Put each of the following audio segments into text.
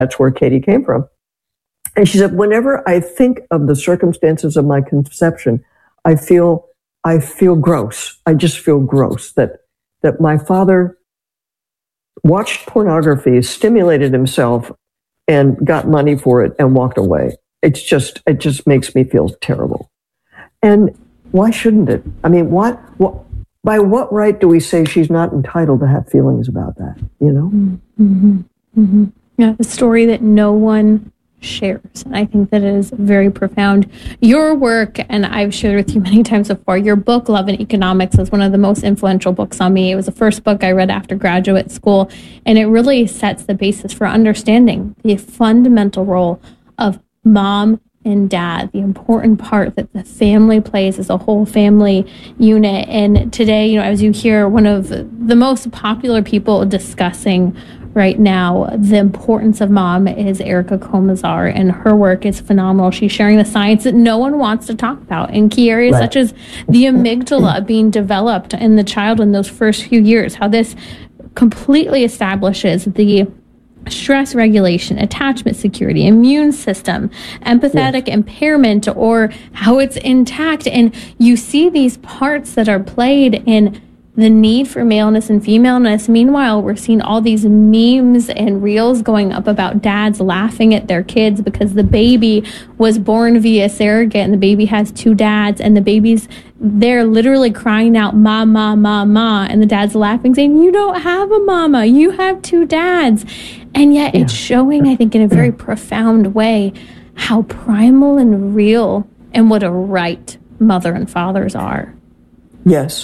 That's where Katie came from. And she said, whenever I think of the circumstances of my conception, I feel gross. I just feel gross that my father watched pornography, stimulated himself, and got money for it and walked away. It just makes me feel terrible. And why shouldn't it? I mean, by what right do we say she's not entitled to have feelings about that? You know? Mm-hmm. Mm-hmm. Yeah, a story that no one shares. And I think that is very profound. Your work, and I've shared with you many times before, your book, Love and Economics, is one of the most influential books on me. It was the first book I read after graduate school, and it really sets the basis for understanding the fundamental role of mom and dad, the important part that the family plays as a whole family unit. And today, as you hear one of the most popular people discussing right now the importance of mom is Erica Komisar, and her work is phenomenal. She's sharing the science that no one wants to talk about in key areas such as the amygdala being developed in the child in those first few years, how this completely establishes the stress regulation, attachment security, immune system, empathetic impairment, or how it's intact. And you see these parts that are played in the need for maleness and femaleness. Meanwhile, we're seeing all these memes and reels going up about dads laughing at their kids because the baby was born via surrogate and the baby has two dads, and the baby's they're literally crying out, ma, ma, ma, ma, and the dad's laughing, saying, you don't have a mama, you have two dads. And yet it's showing, I think, in a very profound way, how primal and real and what a right mother and fathers are. Yes.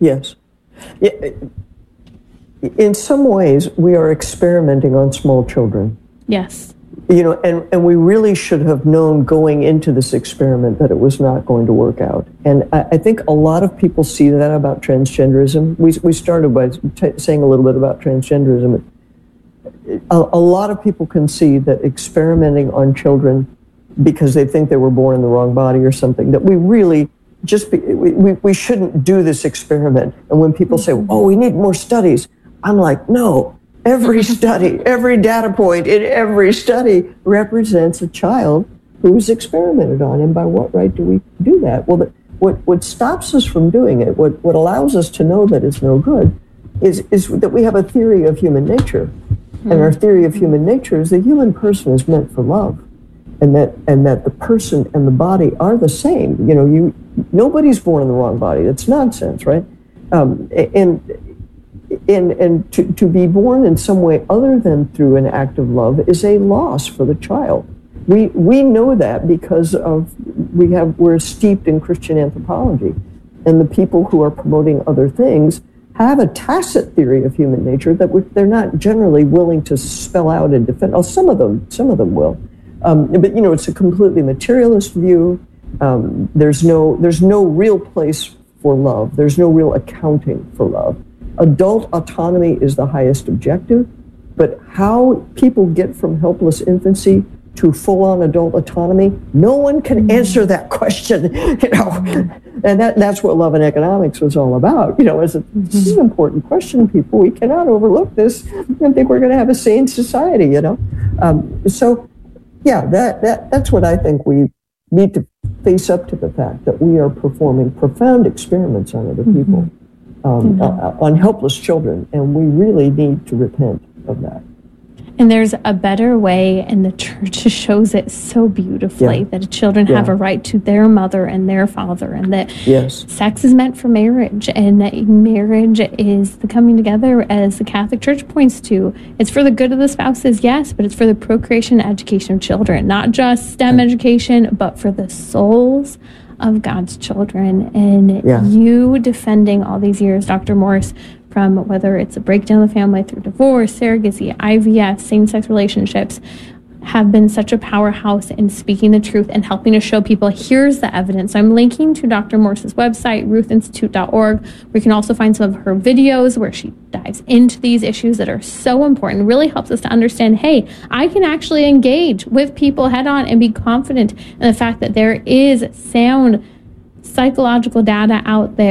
In some ways, we are experimenting on small children. Yes. And we really should have known going into this experiment that it was not going to work out. And I think a lot of people see that about transgenderism. We started by saying a little bit about transgenderism. A lot of people can see that experimenting on children because they think they were born in the wrong body or something, that we really we shouldn't do this experiment. And when people say, oh, we need more studies, I'm like, no, every study, every data point in every study represents a child who's experimented on. And by what right do we do that? Well, what stops us from doing it, what allows us to know that it's no good, is that we have a theory of human nature. And our theory of human nature is the human person is meant for love. And that the person and the body are the same. Nobody's born in the wrong body. That's nonsense, right? And to be born in some way other than through an act of love is a loss for the child. We know that because we're steeped in Christian anthropology, and the people who are promoting other things have a tacit theory of human nature that they're not generally willing to spell out and defend. Oh, some of them will. But it's a completely materialist view. There's no real place for love. There's no real accounting for love. Adult autonomy is the highest objective, but how people get from helpless infancy to full-on adult autonomy, no one can answer that question. And that's what Love and Economics was all about. This is an important question, people. We cannot overlook this and think we're going to have a sane society. So. Yeah, that's what I think we need to face up to, the fact that we are performing profound experiments on other people, on helpless children, and we really need to repent of that. And there's a better way, and the church shows it so beautifully, that children have a right to their mother and their father, and that sex is meant for marriage, and that marriage is the coming together, as the Catholic Church points to. It's for the good of the spouses, yes, but it's for the procreation and education of children, not just STEM education, but for the souls of God's children. And you defending all these years, Dr. Morse, from whether it's a breakdown of the family through divorce, surrogacy, IVF, same-sex relationships, have been such a powerhouse in speaking the truth and helping to show people, here's the evidence. I'm linking to Dr. Morse's website, ruthinstitute.org, where you can also find some of her videos where she dives into these issues that are so important. It really helps us to understand, hey, I can actually engage with people head on and be confident in the fact that there is sound psychological data out there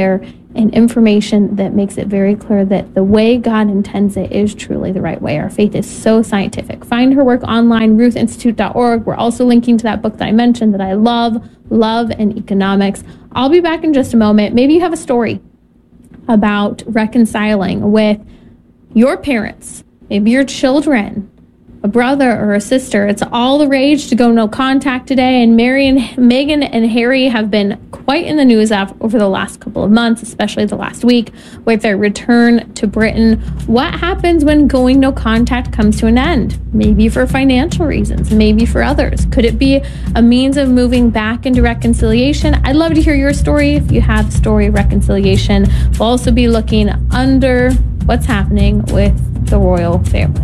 and information that makes it very clear that the way God intends it is truly the right way. Our faith is so scientific. Find her work online, ruthinstitute.org. We're also linking to that book that I mentioned that I love, Love and Economics. I'll be back in just a moment. Maybe you have a story about reconciling with your parents, maybe your children, a brother or a sister. It's all the rage to go no contact today. And Meghan and Harry have been quite in the news over the last couple of months, especially the last week, with their return to Britain. What happens when going no contact comes to an end? Maybe for financial reasons, maybe for others. Could it be a means of moving back into reconciliation? I'd love to hear your story. If you have a story of reconciliation, we'll also be looking under what's happening with the royal family.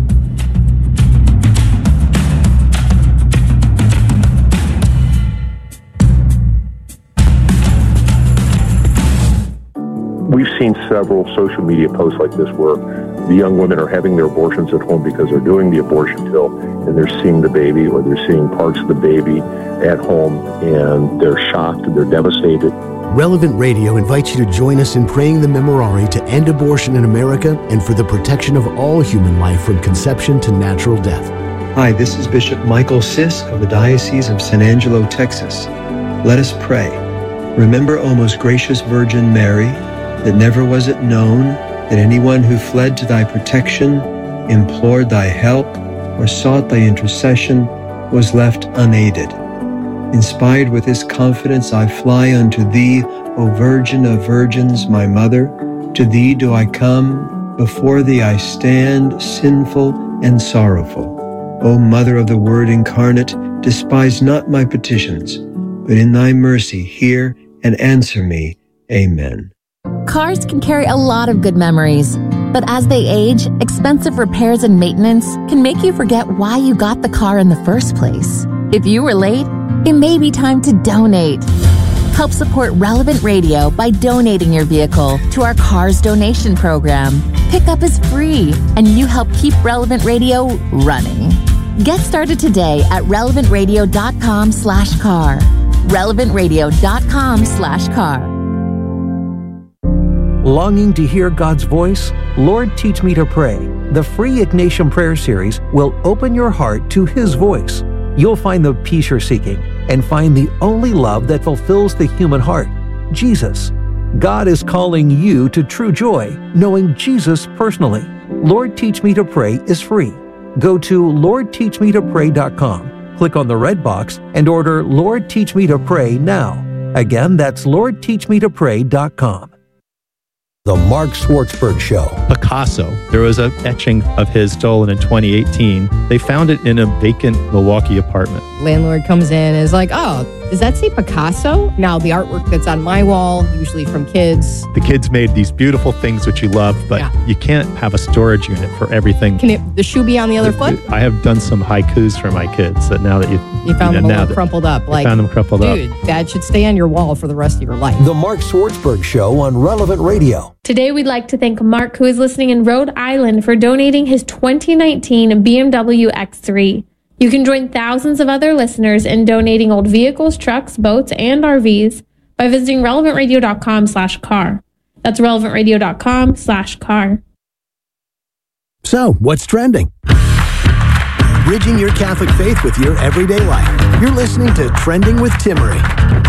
We've seen several social media posts like this where the young women are having their abortions at home because they're doing the abortion pill and they're seeing the baby, or they're seeing parts of the baby at home, and they're shocked and they're devastated. Relevant Radio invites you to join us in praying the Memorare to end abortion in America and for the protection of all human life from conception to natural death. Hi, this is Bishop Michael Sisk of the Diocese of San Angelo, Texas. Let us pray. Remember, O most gracious Virgin Mary, that never was it known that anyone who fled to thy protection, implored thy help, or sought thy intercession was left unaided. Inspired with this confidence, I fly unto thee, O Virgin of Virgins, my Mother. To thee do I come, before thee I stand, sinful and sorrowful. O Mother of the Word incarnate, despise not my petitions, but in thy mercy hear and answer me. Amen. Cars can carry a lot of good memories, but as they age, expensive repairs and maintenance can make you forget why you got the car in the first place. If you were late, it may be time to donate. Help support Relevant Radio by donating your vehicle to our Cars donation program. Pickup is free, and you help keep Relevant Radio running. Get started today at relevantradio.com/car. relevantradio.com/car. Longing to hear God's voice? Lord, Teach Me to Pray. The free Ignatian Prayer Series will open your heart to His voice. You'll find the peace you're seeking and find the only love that fulfills the human heart, Jesus. God is calling you to true joy, knowing Jesus personally. Lord, Teach Me to Pray is free. Go to LordTeachMeToPray.com, click on the red box, and order Lord, Teach Me to Pray now. Again, that's LordTeachMeToPray.com. The Mark Schwartzberg Show. Picasso. There was an etching of his stolen in 2018. They found it in a vacant Milwaukee apartment. Landlord comes in and is like, oh, does that say Picasso? Now, the artwork that's on my wall, usually from kids. The kids made these beautiful things which you love, but you can't have a storage unit for everything. Can the shoe be on the other foot? I have done some haikus for my kids that now that you found them all crumpled up. Like, found them crumpled up. Dude, that should stay on your wall for the rest of your life. The Mark Schwartzberg Show on Relevant Radio. Today, we'd like to thank Mark, who is listening in Rhode Island, for donating his 2019 BMW X3. You can join thousands of other listeners in donating old vehicles, trucks, boats, and RVs by visiting relevantradio.com/car. That's relevantradio.com/car. So, what's trending? Bridging your Catholic faith with your everyday life. You're listening to Trending with Timmerie.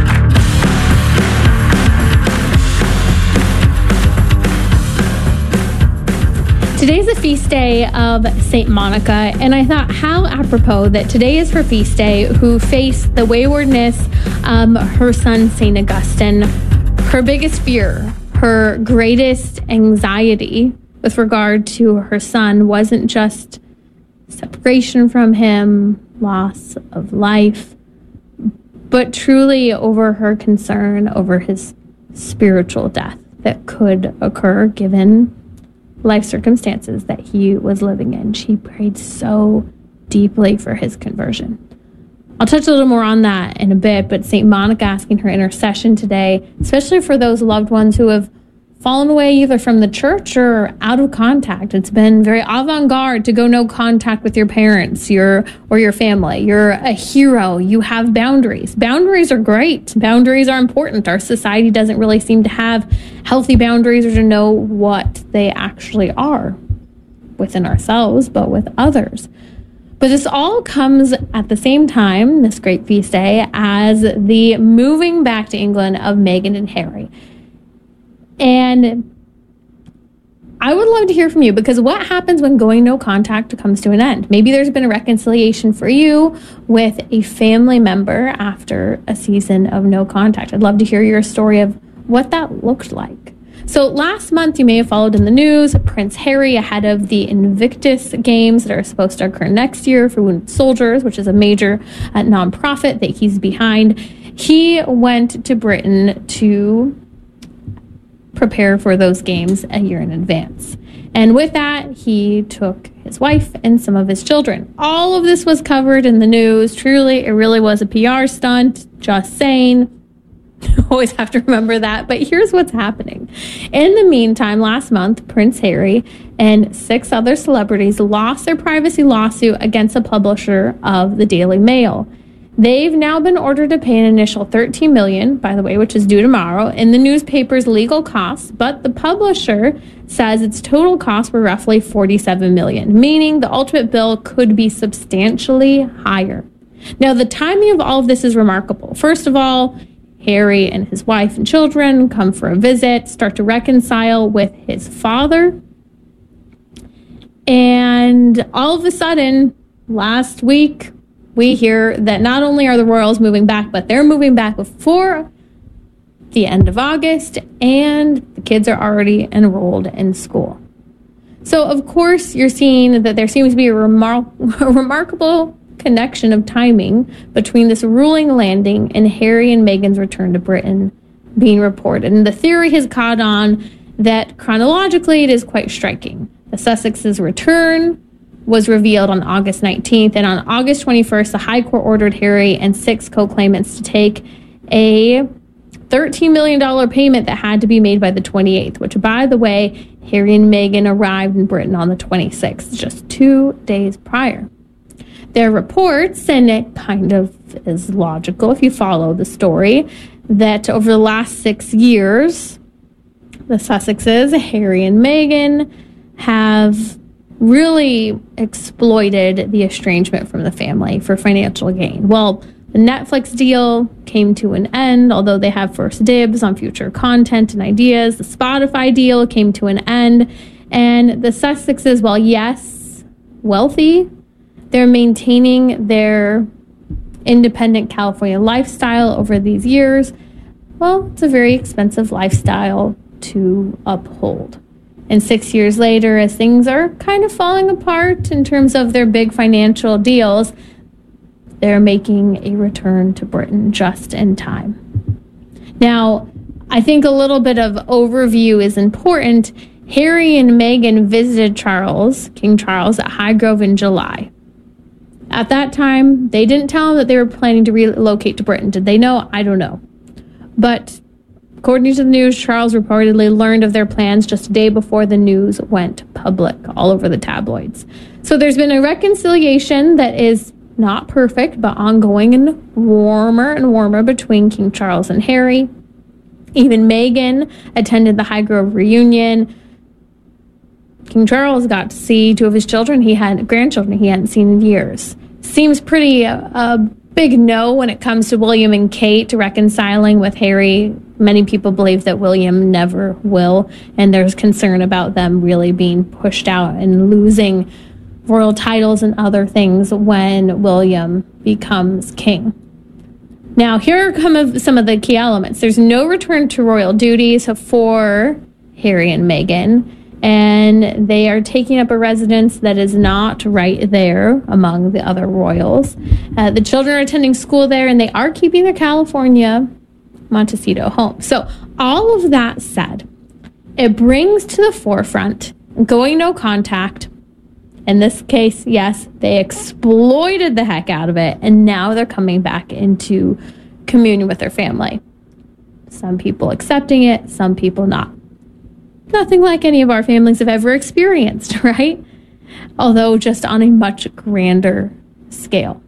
Today's a feast day of St. Monica, and I thought how apropos that today is her feast day, who faced the waywardness of her son, St. Augustine. Her biggest fear, her greatest anxiety with regard to her son wasn't just separation from him, loss of life, but truly over her concern over his spiritual death that could occur given life circumstances that he was living in. She prayed so deeply for his conversion. I'll touch a little more on that in a bit, but St. Monica asking her intercession today, especially for those loved ones who have fallen away either from the church or out of contact. It's been very avant-garde to go no contact with your parents or your family. You're a hero. You have boundaries. Boundaries are great. Boundaries are important. Our society doesn't really seem to have healthy boundaries or to know what they actually are within ourselves, but with others. But this all comes at the same time, this great feast day, as the moving back to England of Meghan and Harry. And I would love to hear from you, because what happens when going no contact comes to an end? Maybe there's been a reconciliation for you with a family member after a season of no contact. I'd love to hear your story of what that looked like. So last month, you may have followed in the news, Prince Harry, ahead of the Invictus Games that are supposed to occur next year for wounded soldiers, which is a major nonprofit that he's behind, he went to Britain to prepare for those games a year in advance. And with that, he took his wife and some of his children. All of this was covered in the news. Truly, it really was a PR stunt. Just saying. Always have to remember that. But here's what's happening. In the meantime, last month, Prince Harry and 6 other celebrities lost their privacy lawsuit against a publisher of the Daily Mail. They've now been ordered to pay an initial $13 million, by the way, which is due tomorrow, in the newspaper's legal costs, but the publisher says its total costs were roughly $47 million, meaning the ultimate bill could be substantially higher. Now, the timing of all of this is remarkable. First of all, Harry and his wife and children come for a visit, start to reconcile with his father, and all of a sudden, last week, we hear that not only are the royals moving back, but they're moving back before the end of August, and the kids are already enrolled in school. So, of course, you're seeing that there seems to be a remarkable connection of timing between this ruling landing and Harry and Meghan's return to Britain being reported. And the theory has caught on that chronologically it is quite striking. The Sussexes' return was revealed on August 19th, and on August 21st, the High Court ordered Harry and 6 co-claimants to take a $13 million payment that had to be made by the 28th, which, by the way, Harry and Meghan arrived in Britain on the 26th, just 2 days prior. There are reports, and it kind of is logical if you follow the story, that over the last 6 years, the Sussexes, Harry and Meghan, have really exploited the estrangement from the family for financial gain. Well, the Netflix deal came to an end, although they have first dibs on future content and ideas. The Spotify deal came to an end, and the Sussexes, while yes, wealthy, they're maintaining their independent California lifestyle over these years. Well, it's a very expensive lifestyle to uphold. And 6 years later, as things are kind of falling apart in terms of their big financial deals, they're making a return to Britain just in time. Now, I think a little bit of overview is important. Harry and Meghan visited King Charles at Highgrove in July. At that time, they didn't tell him that they were planning to relocate to Britain. Did they know? I don't know. But according to the news, Charles reportedly learned of their plans just a day before the news went public all over the tabloids. So there's been a reconciliation that is not perfect, but ongoing and warmer between King Charles and Harry. Even Meghan attended the Highgrove reunion. King Charles got to see 2 of his grandchildren he hadn't seen in years. Seems pretty a big no when it comes to William and Kate reconciling with Harry. Many people believe that William never will, and there's concern about them really being pushed out and losing royal titles and other things when William becomes king. Now, here are some of the key elements. There's no return to royal duties for Harry and Meghan, and they are taking up a residence that is not right there among the other royals. The children are attending school there, and they are keeping their California Montecito home. So all of that said, it brings to the forefront going no contact. In this case, yes, they exploited the heck out of it, and now they're coming back into communion with their family. Some people accepting it, some people not. Nothing like any of our families have ever experienced, right? Although just on a much grander scale.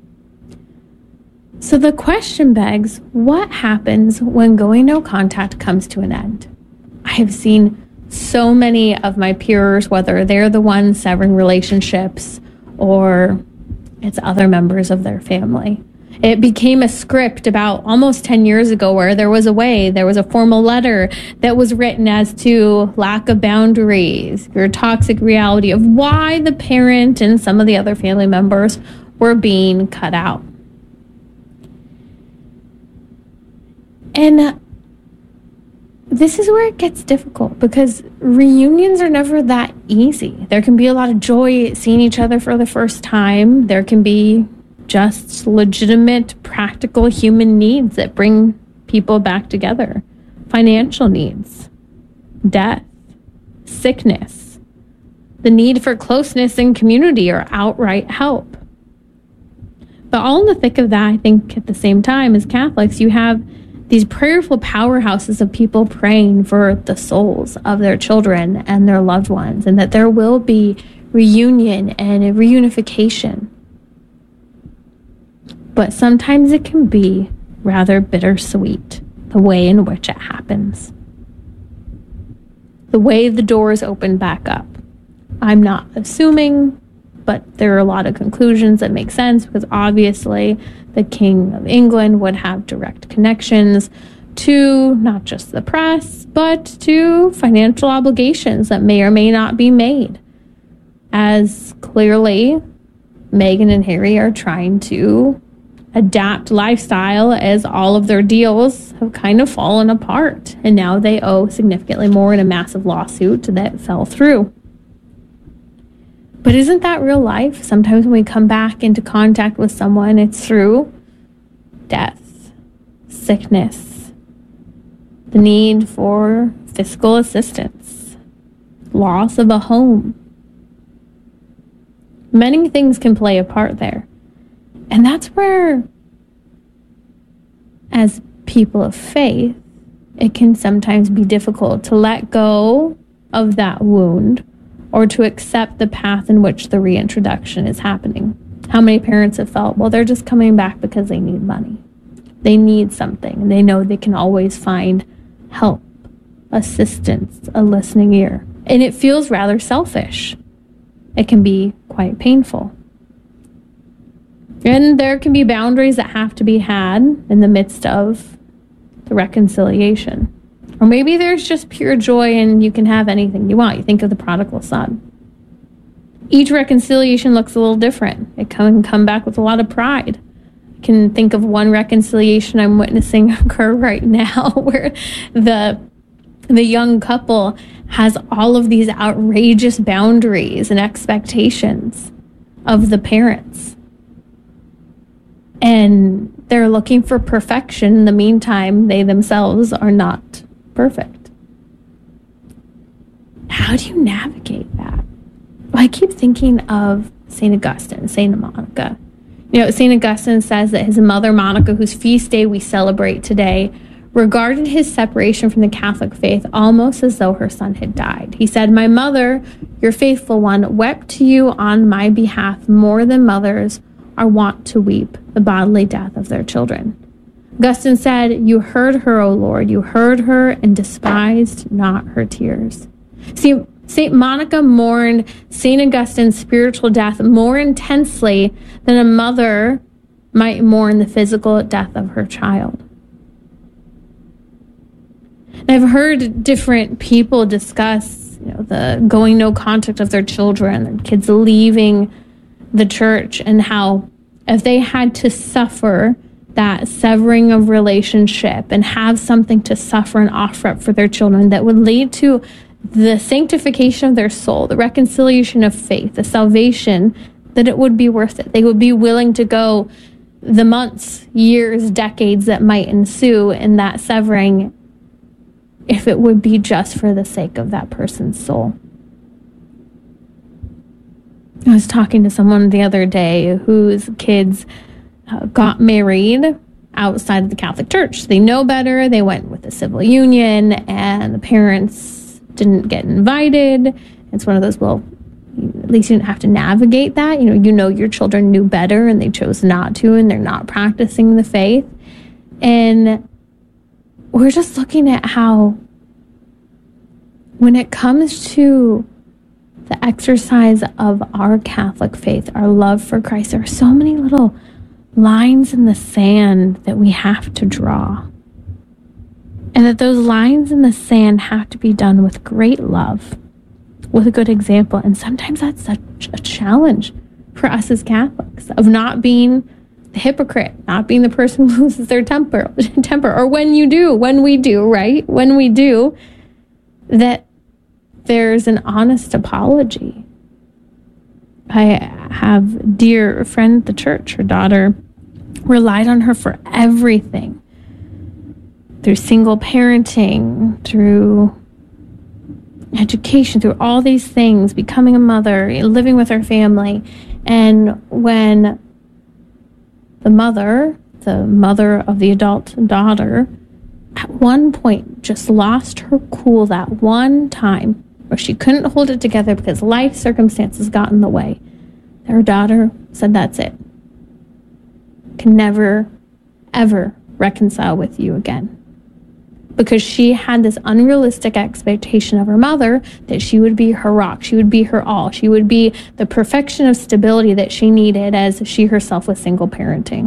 So the question begs, what happens when going no contact comes to an end? I have seen so many of my peers, whether they're the ones severing relationships or it's other members of their family. It became a script about almost 10 years ago where there was a formal letter that was written as to lack of boundaries, your toxic reality of why the parent and some of the other family members were being cut out. And this is where it gets difficult because reunions are never that easy. There can be a lot of joy seeing each other for the first time. There can be just legitimate, practical human needs that bring people back together. Financial needs, death, sickness, the need for closeness and community or outright help. But all in the thick of that, I think at the same time as Catholics, you have these prayerful powerhouses of people praying for the souls of their children and their loved ones, and that there will be reunion and a reunification. But sometimes it can be rather bittersweet, the way in which it happens. The way the doors open back up. I'm not assuming, but there are a lot of conclusions that make sense because obviously the King of England would have direct connections to not just the press, but to financial obligations that may or may not be made. As clearly, Meghan and Harry are trying to adapt lifestyle as all of their deals have kind of fallen apart. And now they owe significantly more in a massive lawsuit that fell through. But isn't that real life? Sometimes when we come back into contact with someone, it's through death, sickness, the need for physical assistance, loss of a home. Many things can play a part there. And that's where, as people of faith, it can sometimes be difficult to let go of that wound or to accept the path in which the reintroduction is happening. How many parents have felt, well, they're just coming back because they need money. They need something, and they know they can always find help, assistance, a listening ear. And it feels rather selfish. It can be quite painful. And there can be boundaries that have to be had in the midst of the reconciliation. Or maybe there's just pure joy and you can have anything you want. You think of the prodigal son. Each reconciliation looks a little different. It can come back with a lot of pride. I can think of one reconciliation I'm witnessing occur right now where the young couple has all of these outrageous boundaries and expectations of the parents. And they're looking for perfection. In the meantime, they themselves are not perfect. How do you navigate that? Well, I keep thinking of St. Augustine, St. Monica. You know, St. Augustine says that his mother, Monica, whose feast day we celebrate today, regarded his separation from the Catholic faith almost as though her son had died. He said, "My mother, your faithful one, wept to you on my behalf more than mothers are wont to weep the bodily death of their children." Augustine said, "You heard her, O Lord, you heard her and despised not her tears." See, St. Monica mourned St. Augustine's spiritual death more intensely than a mother might mourn the physical death of her child. And I've heard different people discuss, the going no contact of their children, their kids leaving the church, and how if they had to suffer that severing of relationship and have something to suffer and offer up for their children that would lead to the sanctification of their soul, the reconciliation of faith, the salvation, that it would be worth it. They would be willing to go the months, years, decades that might ensue in that severing if it would be just for the sake of that person's soul. I was talking to someone the other day whose kids got married outside of the Catholic Church. They know better. They went with a civil union, and the parents didn't get invited. It's one of those, well, at least you didn't have to navigate that. You know your children knew better and they chose not to, and they're not practicing the faith. And we're just looking at how, when it comes to the exercise of our Catholic faith, our love for Christ, there are so many little lines in the sand that we have to draw. And that those lines in the sand have to be done with great love, with a good example. And sometimes that's such a challenge for us as Catholics, of not being the hypocrite, not being the person who loses their temper, or when we do, that there's an honest apology. I have a dear friend at the church. Her daughter relied on her for everything, through single parenting, through education, through all these things, becoming a mother, living with her family. And when the mother of the adult daughter, at one point just lost her cool that one time, where she couldn't hold it together because life circumstances got in the way, her daughter said, "That's it. Can never, ever reconcile with you again." Because she had this unrealistic expectation of her mother that she would be her rock, she would be her all, she would be the perfection of stability that she needed as she herself was single parenting.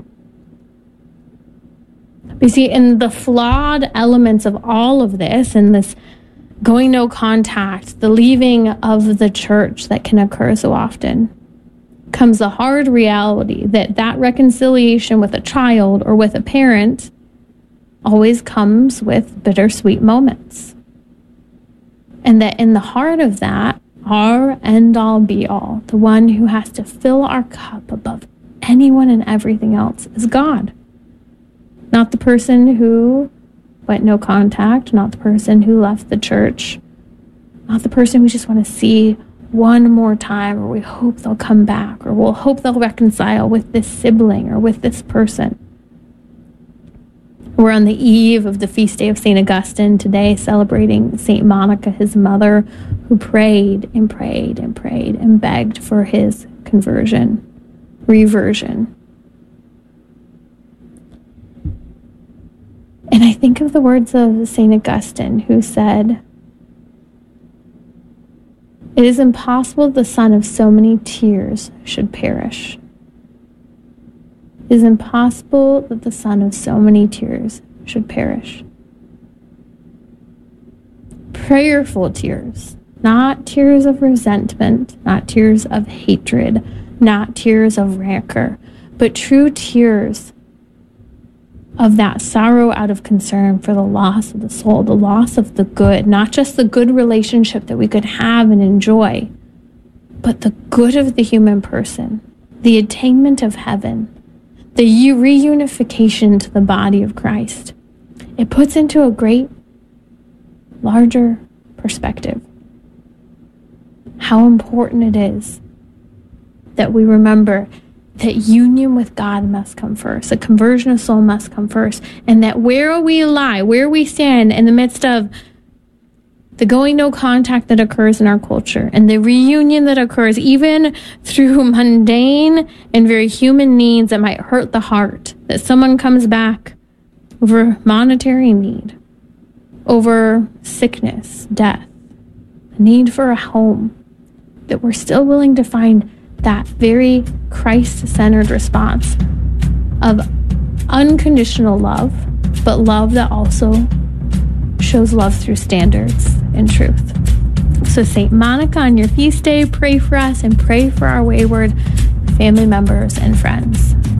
You see, in the flawed elements of all of this, and this going no contact, the leaving of the church that can occur so often, comes the hard reality that reconciliation with a child or with a parent always comes with bittersweet moments. And that in the heart of that, our end-all be-all, the one who has to fill our cup above anyone and everything else, is God. Not the person who went no contact, not the person who left the church, not the person we just want to see one more time, or we hope they'll come back, or we'll hope they'll reconcile with this sibling or with this person. We're on the eve of the feast day of St. Augustine today, celebrating St. Monica, his mother, who prayed and prayed and prayed and begged for his reversion. And I think of the words of St. Augustine, who said, "It is impossible the son of so many tears should perish. It is impossible that the son of so many tears should perish." Prayerful tears, not tears of resentment, not tears of hatred, not tears of rancor, but true tears of that sorrow out of concern for the loss of the soul, the loss of the good, not just the good relationship that we could have and enjoy, but the good of the human person, the attainment of heaven, the reunification to the body of Christ. It puts into a great, larger perspective how important it is that we remember that union with God must come first, a conversion of soul must come first, and that where we lie, where we stand in the midst of the going no contact that occurs in our culture, and the reunion that occurs even through mundane and very human needs that might hurt the heart, that someone comes back over monetary need, over sickness, death, a need for a home, that we're still willing to find that very Christ-centered response of unconditional love, but love that also shows love through standards and truth. So St. Monica, on your feast day, pray for us and pray for our wayward family members and friends.